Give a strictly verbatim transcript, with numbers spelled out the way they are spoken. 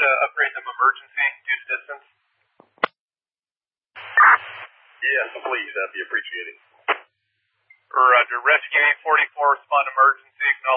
to upgrade them emergency due to distance? Yes, please. That'd be appreciated. Roger. Rescue eight forty-four, respond emergency.